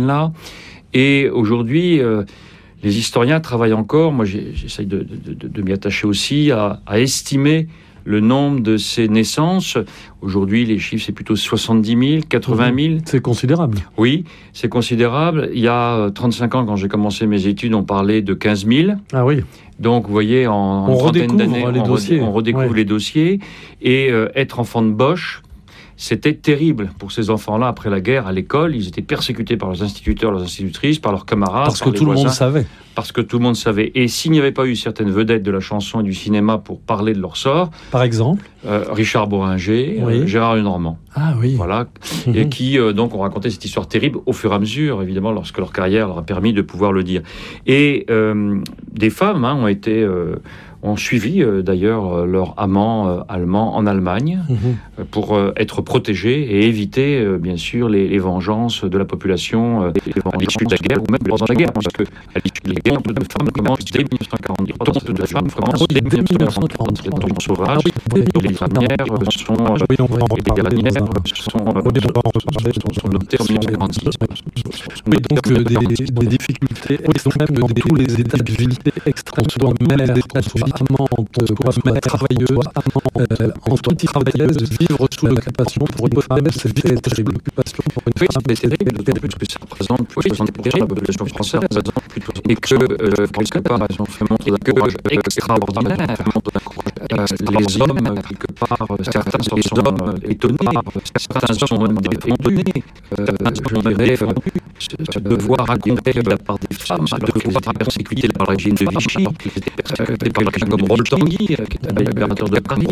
phénomène-là. Et aujourd'hui, les historiens travaillent encore, moi j'essaye de m'y attacher aussi, à estimer le nombre de ces naissances. Aujourd'hui, les chiffres, c'est plutôt 70 000, 80 000. C'est considérable. Oui, c'est considérable. Il y a 35 ans, quand j'ai commencé mes études, on parlait de 15 000. Ah oui. Donc, vous voyez, en une trentaine d'années, on redécouvre les dossiers. Et être enfant de Boche, c'était terrible pour ces enfants-là après la guerre à l'école. Ils étaient persécutés par leurs instituteurs, leurs institutrices, par leurs camarades. Parce que tout le monde savait. Parce que tout le monde savait. Et s'il n'y avait pas eu certaines vedettes de la chanson et du cinéma pour parler de leur sort... Par exemple Richard Bohringer, Gérard Lenormand. Ah oui. Voilà. Et qui, donc, ont raconté cette histoire terrible au fur et à mesure, évidemment, lorsque leur carrière leur a permis de pouvoir le dire. Et des femmes ont suivi d'ailleurs leur amant allemand en Allemagne pour être protégés et éviter bien sûr les vengeances de la population à l'issue de la guerre ou même pendant la guerre, parce que à l'issue de la guerre, de femmes commencent dès 1943, de femmes commencent dès 1943 dans le sauvage. Les dernières sont notées en 1946. Oui, donc des difficultés extrêmes dans tous les états de vie extrêmes, soit mère, soit amante, soit travailleuse, entre travailleuses, vivre sous l'occupation pour une femme, c'est terrible. L'occupation pour une femme, c'est terrible, parce que ça représente plus de 60% de la population française, et que, quelque part, ils ont fait montre d'un extraordinaire. Les hommes, quelque part, certains sont étonnés, certains sont défendus, je dirais, devoir raconter de la part des femmes, devoir persécuter par le régime de Vichy, persécuté par quelqu'un comme Rolf Tanguy, qui est un libérateur de Paris,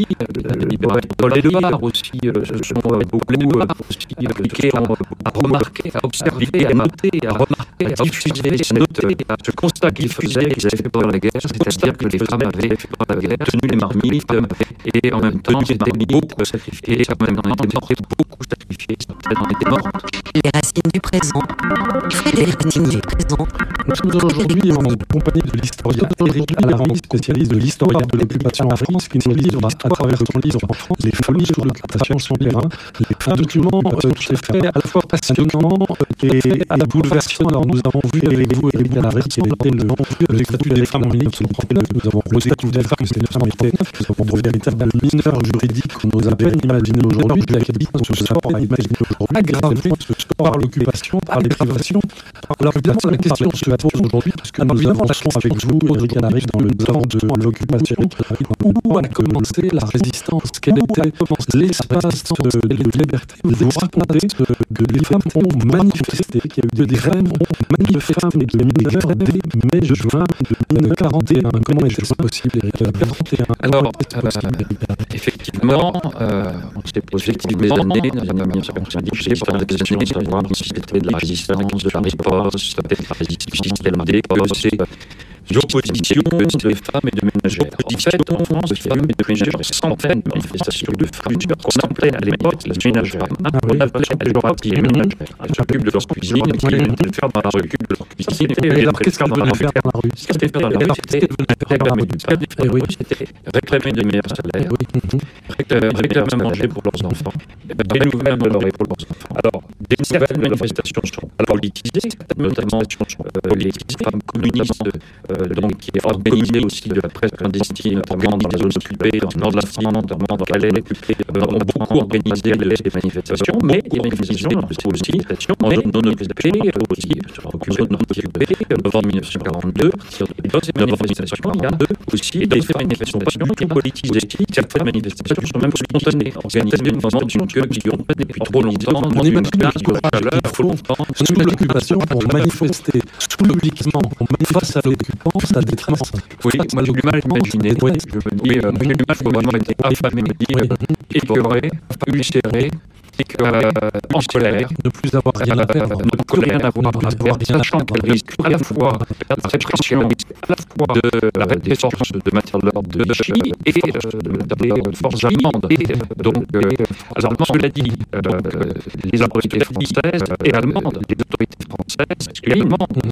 le libérateur Paul Éluard aussi, se sont beaucoup appliqués à remarquer, à observer, à noter, à remarquer, à diffuser, à noter ce constat qu'ils faisaient, qu'ils avaient fait pendant la guerre, c'est-à-dire que les femmes avaient pendant la guerre tenu les marmites et en même temps s'étaient beaucoup sacrifiées, certaines en étaient mortes, beaucoup sacrifiées, certaines en étaient mortes. Les racines du présent. Frédéric Racines du présent. Nous sommes aujourd'hui en compagnie de l'historien Éric Alary, spécialiste de l'histoire de l'occupation en France, qui nous livre à travers son livre Les folies sous l'occupation sur terrain, un document tout à fait à la fois passionnant et bouleversant. Alors nous avons vu avec vous, Éric Alary, quel était le statut des femmes en 1939. Nous avons le statut des femmes, c'est une femme était de véritables mineurs juridiques qu'on nous avait imaginé aujourd'hui, ce sort à imaginer aujourd'hui, aggravé par l'occupation, par les privations. Alors évidemment, la question se pose aujourd'hui, parce que nous avançons avec vous, Éric Alary, dans le temps de l'occupation, où a commencé la résistance, quel était l'espace de liberté. Vous racontez que les femmes ont manifesté, qu'il y a eu des femmes ont manifesté de mineurs dès mai-juin 1941. Comment est-ce possible, Éric Alary? Alors, effectivement, on s'est posé depuis des années, dans les années 1990, j'ai porté des questions de savoir si c'était de la résistance, de la riposte, de la résistance du système d'Écosse, d'opposition de femmes et de ménagères. En fait, en France, de femmes et de ménagères, centaines de manifestations de femmes qu'on appelait à l'époque les ménagères. On appelait aujourd'hui les ménagères. Elles s'occupent de leur cuisine, qui venaient le faire dans la rue, de leur cuisine, et après qu'est-ce qu'elles venaient faire dans la rue? Ce qu'elles venaient faire dans la rue, c'était réclamer du pain, c'était réclamer des meilleurs salaires, réclamer à manger pour leurs enfants, des nouvelles de leur pour leurs enfants. Alors, des nouvelles manifestations sont politisées, notamment les femmes communistes, donc, qui est organisée aussi de la presse clandestine, notamment dans les zones occupées, dans le nord de la France, notamment dans Calais, ont beaucoup organisé les manifestations, mais les manifestations aussi en zone non occupée, aussi sur zone non occupée, novembre 1942, dans ces manifestations, il y a aussi des manifestations très politisées. Certaines manifestations sont même spontanées, organisées au moment d'une queue qui dure depuis trop longtemps. On imagine qu'il faut, sous l'occupation, pour manifester publiquement face à l'occupant, ça détresse. Oui, moi j'ai du mal à imaginer. Je me dis, j'ai du mal à vraiment être affamé, écœuré, ulcéré, en colère, ne plus avoir rien à faire, ne plus rien avoir à faire, sachant qu'elle risque à la fois la répression, à la fois des forces de maintien de l'ordre de Vichy et des forces allemandes. Donc, alors, cela dit, les autorités françaises et allemandes, les autorités françaises et allemandes, bien sûr,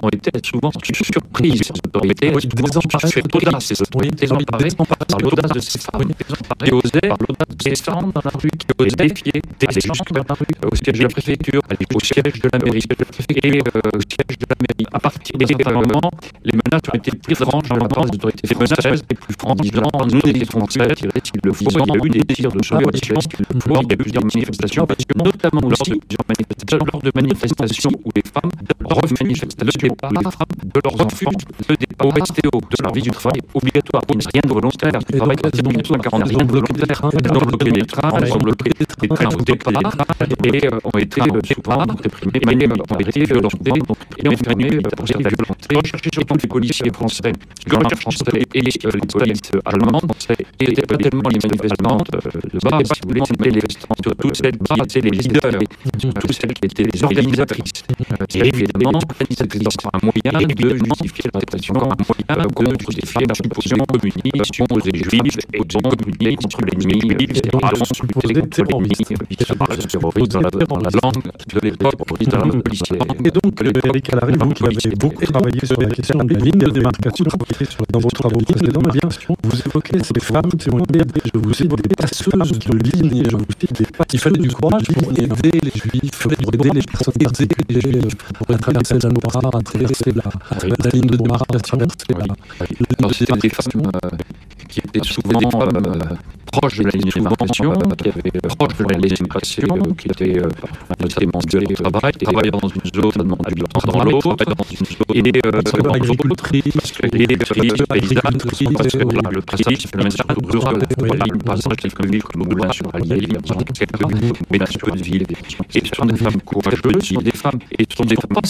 ont été souvent surprises, ces autorités, désemparées par l'audace de ces femmes, qui osaient descendre dans la rue, qui osaient défier des gens au siège de la préfecture, au siège de la mairie, et au siège de la mairie. À partir de ce moment, les menaces ont été plus franches dans la part des autorités françaises, et plus franches, disant nous n'hésiterons pas à tirer s'il le faut. Il y a eu des désirs de sauver la chose qu'il le faut. Il y a eu plusieurs manifestations, notamment aussi lors de manifestations où les femmes refusent le départ de leurs enfants, le départ au STO, de leur vie du travail obligatoire. Il n'y a rien de volontaire. Le travail c'est obligatoire, car on n'a rien de volontaire. Ils ont bloqué les trains, ils ont bloqué les trains au départ, et ont été souvent réprimés, ont été violentés, et ont fermé pour cette violenté. Rechercher surtout les policiers français, les recherches français et les polices allemandes, et tellement les manifestantes de base, si vous voulez, les manifestantes, toutes celles qui étaient les leaders, toutes celles qui étaient les organisatrices. Et évidemment, c'était un moyen de justifier la répression, un moyen de justifier la supposition communiste, contre les juifs, et communiste contre les juifs, contre les terroristes dans la langue de l'époque, dans la langue policière. Et donc, Eric Alary, vous qui avez beaucoup travaillé sur la question de la ligne de démarcation dans vos travaux précédents, bien sûr, vous évoquez ces femmes qui ont été, je vous cite, des passeuses de ligne, je vous cite, il fallait du courage pour aider les juifs, pour aider les personnes âgées, pour traverser la Loire, à traverser la ligne de démarcation. C'était des femmes qui étaient souvent proches de la ligne de démarcation, qui avaient proches de la ligne de démarcation, qui étaient notamment de travail, travaillaient dans une zone, dans l'autre, dans une zone, et l'agricultrice, les paysannes, parce que le principe, c'est le même genre de rural, par exemple, quelques villes comme Moulins sur Allier, quelques villes, mais dans peu de villes. Et ce sont des femmes courageuses, des femmes, et ce sont des femmes